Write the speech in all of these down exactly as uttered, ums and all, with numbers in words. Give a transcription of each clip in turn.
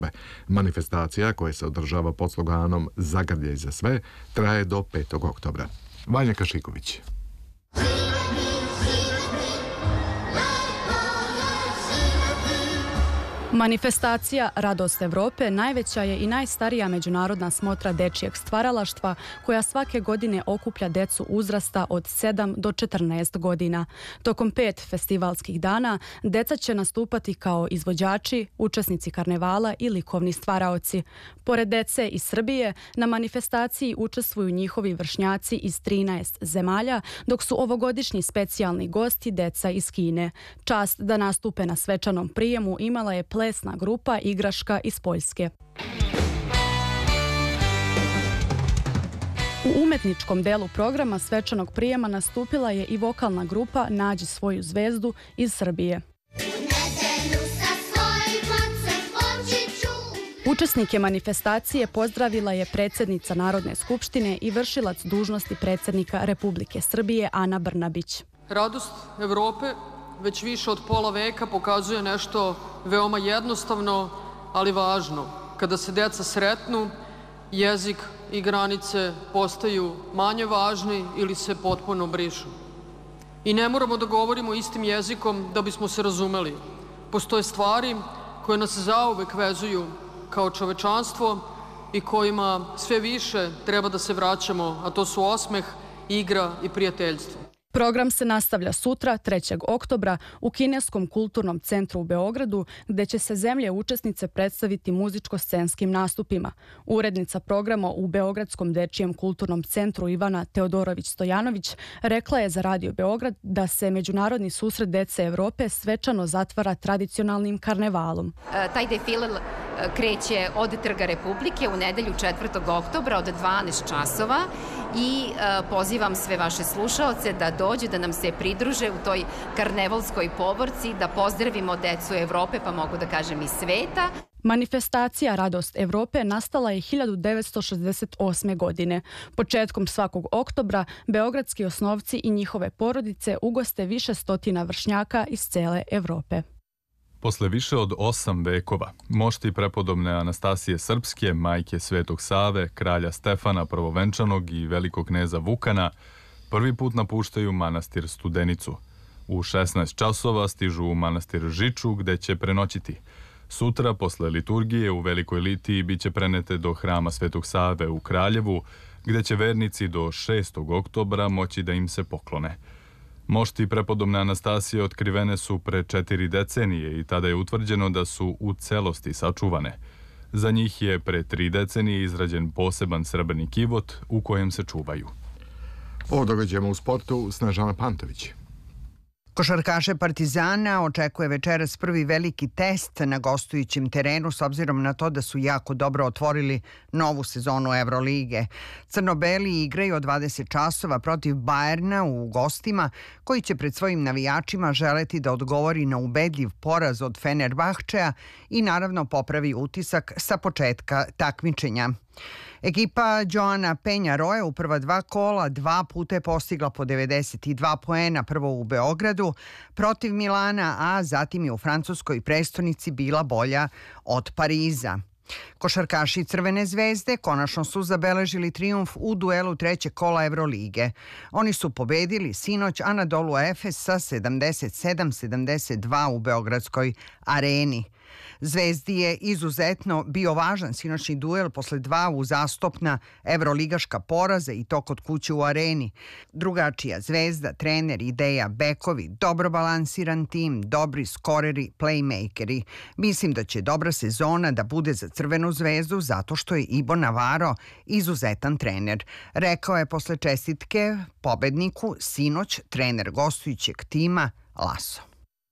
Manifestacija koja se održava pod sloganom Zagrljaj za sve traje do petog oktobra. Vanja Kašiković. Manifestacija Radost Evrope najveća je i najstarija međunarodna smotra dečijeg stvaralaštva koja svake godine okuplja decu uzrasta od sedam do četrnaest godina. Tokom pet festivalskih dana deca će nastupati kao izvođači, učesnici karnevala i likovni stvaraoci. Pored dece iz Srbije, na manifestaciji učestvuju njihovi vršnjaci iz trinaest zemalja, dok su ovogodišnji specijalni gosti deca iz Kine. Čast da nastupe na svečanom prijemu imala je plesna grupa Igraška iz Poljske. U umetničkom delu programa svečanog prijema nastupila je i vokalna grupa Nađi svoju zvezdu iz Srbije. Učesnike manifestacije pozdravila je predsjednica Narodne skupštine i vršilac dužnosti predsjednika Republike Srbije Ana Brnabić. Radost Evrope već više od pola veka pokazuje nešto veoma jednostavno, ali važno. Kada se deca sretnu, jezik i granice postaju manje važni ili se potpuno brišu. I ne moramo da govorimo istim jezikom da bismo se razumeli. Postoje stvari koje nas zauvek vezuju kao čovečanstvo i kojima sve više treba da se vraćamo, a to su osmeh, igra i prijateljstvo. Program se nastavlja sutra, trećeg oktobra, u Kineskom kulturnom centru u Beogradu, gde će se zemlje učesnice predstaviti muzičko-scenskim nastupima. Urednica programa u Beogradskom dečijem kulturnom centru Ivana Teodorović-Stojanović rekla je za Radio Beograd da se Međunarodni susret dece Evrope svečano zatvara tradicionalnim karnevalom. Taj defile kreće od Trga Republike u nedelju četvrtog oktobra od dvanaest časova i pozivam sve vaše slušaoce da dođu, da nam se pridruže u toj karnevalskoj povorci, da pozdravimo decu Evrope, pa mogu da kažem i sveta. Manifestacija Radost Evrope nastala je hiljadu devetsto šezdeset osme. godine. Početkom svakog oktobra beogradski osnovci i njihove porodice ugoste više stotina vršnjaka iz cele Evrope. Posle više od osam vekova, mošti prepodobne Anastasije Srpske, majke Svetog Save, kralja Stefana Prvovenčanog i velikog kneza Vukana, prvi put napuštaju manastir Studenicu. U šesnaest časova stižu u manastir Žiču, gde će prenoćiti. Sutra, posle liturgije, u Velikoj litiji biće prenete do hrama Svetog Save u Kraljevu, gde će vernici do šestog oktobra moći da im se poklone. Mošti prepodobne Anastasije otkrivene su pre četiri decenije i tada je utvrđeno da su u celosti sačuvane. Za njih je pre tri decenije izrađen poseban srebrni kivot u kojem se čuvaju. O događajima u sportu Snežana Pantović. Košarkaše Partizana očekuje večeras prvi veliki test na gostujućem terenu s obzirom na to da su jako dobro otvorili novu sezonu Evrolige. Crno-beli igraju od dvadeset časova protiv Bajerna u gostima, koji će pred svojim navijačima želeti da odgovori na ubedljiv poraz od Fenerbahčeja i naravno popravi utisak sa početka takmičenja. Ekipa Joana Penjaroe u prva dva kola dva puta je postigla po devedeset dva poena, prvo u Beogradu protiv Milana, a zatim je u francuskoj prestonici bila bolja od Pariza. Košarkaši Crvene zvezde konačno su zabeležili trijumf u duelu trećeg kola Evrolige. Oni su pobedili sinoć Anadolu Efes sa sedamdeset sedam sedamdeset dva u Beogradskoj areni. Zvezdi je izuzetno bio važan sinoćni duel posle dva uzastopna evroligaška poraza i to kod kuće u areni. Drugačija Zvezda, trener, ideja, bekovi, dobro balansiran tim, dobri skoreri, playmakeri. Mislim da će dobra sezona da bude za Crvenu zvezdu zato što je Ibo Navarro izuzetan trener. Rekao je posle čestitke pobedniku sinoć trener gostujućeg tima Laso.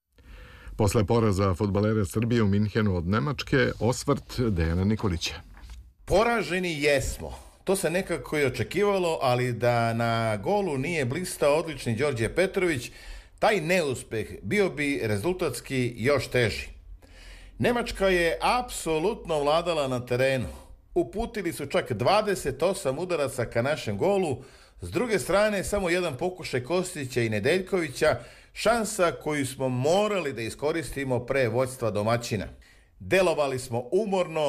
Posle poraza fudbalera Srbije u Minhenu od Nemačke, osvrt Dejana Nikolića. Poraženi jesmo. To se nekako i očekivalo, ali da na golu nije blistao odlični Đorđe Petrović, taj neuspeh bio bi rezultatski još teži. Nemačka je apsolutno vladala na terenu. Uputili su čak dvadeset osam udaraca ka našem golu, s druge strane samo jedan pokušaj Kostića i Nedeljkovića, šansa koju smo morali da iskoristimo pre vođstva domaćina. delovali smo umorno,